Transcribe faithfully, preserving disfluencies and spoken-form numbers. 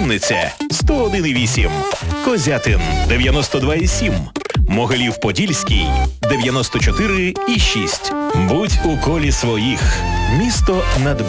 Вінниця сто один і вісім, Козятин дев'яносто два і сім, Могилів-Подільський дев'яносто чотири і шість. Будь у колі своїх. Місто над